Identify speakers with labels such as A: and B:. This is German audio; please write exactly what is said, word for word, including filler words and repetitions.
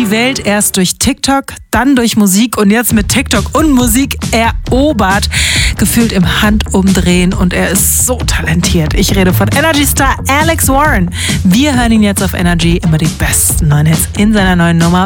A: die Welt erst durch TikTok, dann durch Musik und jetzt mit TikTok und Musik erobert. Gefühlt im Handumdrehen und er ist so talentiert. Ich rede von Energy-Star Alex Warren. Wir hören ihn jetzt auf Energy, immer die besten neuen Hits in seiner neuen Nummer